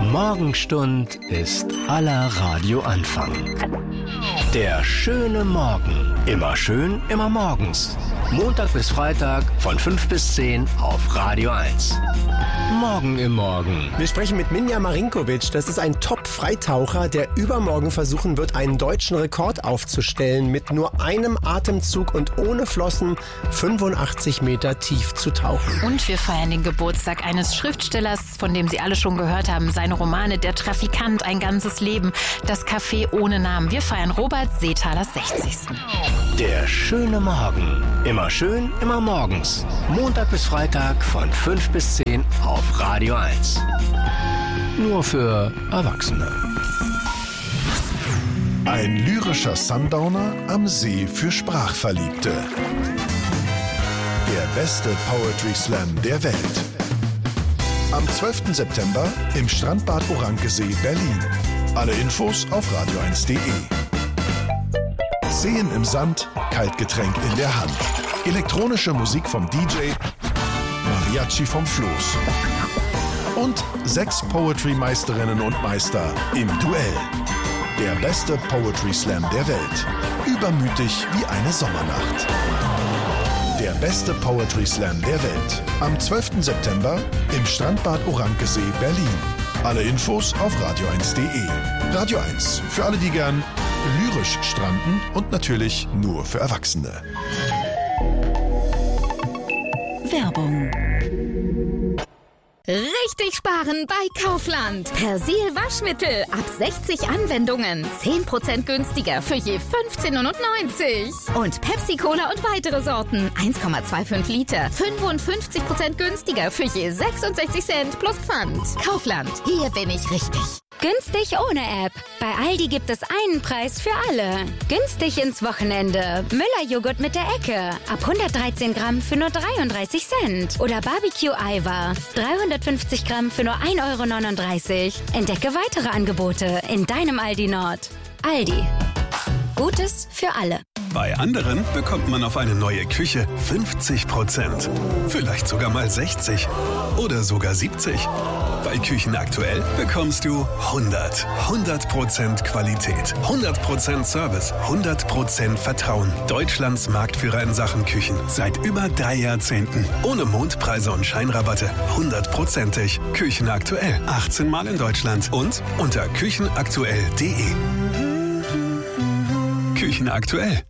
Morgenstund ist aller Radioanfang. Der schöne Morgen. Immer schön, immer morgens. Montag bis Freitag von 5 bis 10 auf Radio 1. Morgen im Morgen. Wir sprechen mit Minja Marinkovic. Das ist ein Top-Freitaucher, der übermorgen versuchen wird, einen deutschen Rekord aufzustellen, mit nur einem Atemzug und ohne Flossen 85 Meter tief zu tauchen. Und wir feiern den Geburtstag eines Schriftstellers, von dem Sie alle schon gehört haben. Seine Romane Der Trafikant, Ein ganzes Leben, Das Café ohne Namen. Wir feiern Robert Seethalers 60. Der schöne Morgen. Immer schön, immer morgens. Montag bis Freitag von 5 bis 10 auf Radio 1. Nur für Erwachsene. Ein lyrischer Sundowner am See für Sprachverliebte. Der beste Poetry Slam der Welt. Am 12. September im Strandbad Orankesee, Berlin. Alle Infos auf radio1.de. Seen im Sand, Kaltgetränk in der Hand. Elektronische Musik vom DJ, Mariachi vom Floß. Und 6 Poetry-Meisterinnen und Meister im Duell. Der beste Poetry Slam der Welt. Übermütig wie eine Sommernacht. Der beste Poetry Slam der Welt. Am 12. September im Strandbad Orankesee, Berlin. Alle Infos auf radio1.de. Radio 1, für alle, die gern lyrisch stranden und natürlich nur für Erwachsene. Werbung. Richtig sparen bei Kaufland. Persil Waschmittel ab 60 Anwendungen. 10% günstiger für je 15,99 €. Und Pepsi Cola und weitere Sorten. 1,25 Liter. 55% günstiger für je 66 Cent plus Pfand. Kaufland. Hier bin ich richtig. Günstig ohne App. Bei Aldi gibt es einen Preis für alle. Günstig ins Wochenende. Müller-Joghurt mit der Ecke. Ab 113 Gramm für nur 33 Cent. Oder Barbecue-Eiweiß. 350 Gramm für nur 1,39 €. Entdecke weitere Angebote in deinem Aldi Nord. Aldi. Gutes für alle. Bei anderen bekommt man auf eine neue Küche 50%. Vielleicht sogar mal 60. Oder sogar 70. Bei Küchen aktuell bekommst du 100% Qualität, 100% Service, 100% Vertrauen. Deutschlands Marktführer in Sachen Küchen. Seit über 3 Jahrzehnten. Ohne Mondpreise und Scheinrabatte. 100%ig. Küchen aktuell. 18 Mal in Deutschland. Und unter küchenaktuell.de. Küchen aktuell.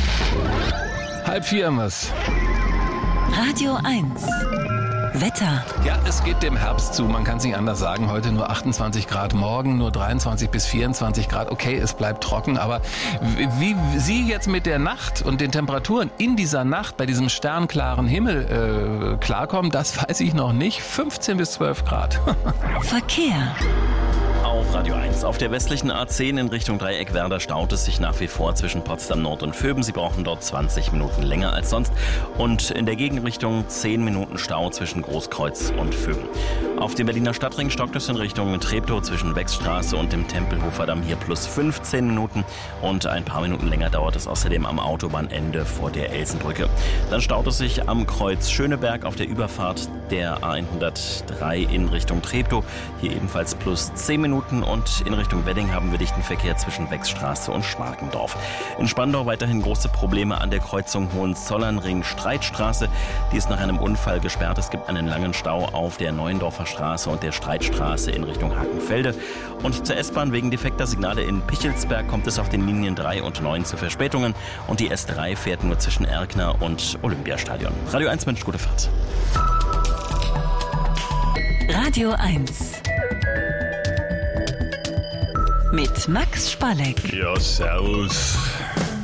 3:30 was. Radio 1. Wetter. Ja, es geht dem Herbst zu, man kann es nicht anders sagen. Heute nur 28 Grad, morgen nur 23 bis 24 Grad. Okay, es bleibt trocken, aber wie Sie jetzt mit der Nacht und den Temperaturen in dieser Nacht bei diesem sternklaren Himmel klarkommen, das weiß ich noch nicht. 15 bis 12 Grad. Verkehr. Auf Radio 1. Auf der westlichen A10 in Richtung Dreieckwerder staut es sich nach wie vor zwischen Potsdam Nord und Vöben. Sie brauchen dort 20 Minuten länger als sonst. Und in der Gegenrichtung 10 Minuten Stau zwischen Großkreuz und Vöben. Auf dem Berliner Stadtring stockt es in Richtung Treptow zwischen Wechsstraße und dem Tempelhofer Damm hier plus 15 Minuten. Und ein paar Minuten länger dauert es außerdem am Autobahnende vor der Elsenbrücke. Dann staut es sich am Kreuz Schöneberg auf der Überfahrt der A103 in Richtung Treptow. Hier ebenfalls plus 10 Minuten. Und in Richtung Wedding haben wir dichten Verkehr zwischen Wechsstraße und Schmarkendorf. In Spandau weiterhin große Probleme an der Kreuzung Hohenzollernring-Streitstraße. Die ist nach einem Unfall gesperrt. Es gibt einen langen Stau auf der Neuendorfer Straße und der Streitstraße in Richtung Hakenfelde. Und zur S-Bahn wegen defekter Signale in Pichelsberg kommt es auf den Linien 3 und 9 zu Verspätungen. Und die S3 fährt nur zwischen Erkner und Olympiastadion. Radio 1 Mensch, gute Fahrt. Radio 1. Mit Max Spalleck. Ja, servus.